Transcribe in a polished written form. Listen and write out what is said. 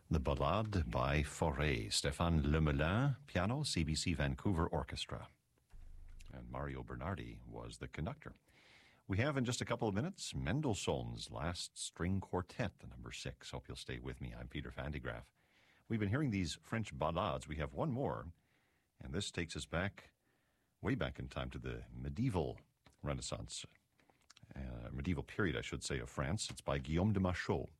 The Ballade by Fauré, Stéphane Lemelin, piano, CBC Vancouver Orchestra. And Mario Bernardi was the conductor. We have in just a couple of minutes Mendelssohn's Last String Quartet, the number 6. Hope you'll stay with me. I'm Peter Van de Graaff. We've been hearing these French ballades. We have one more, and this takes us back, way back in time to the medieval Renaissance, medieval period, I should say, of France. It's by Guillaume de Machaut.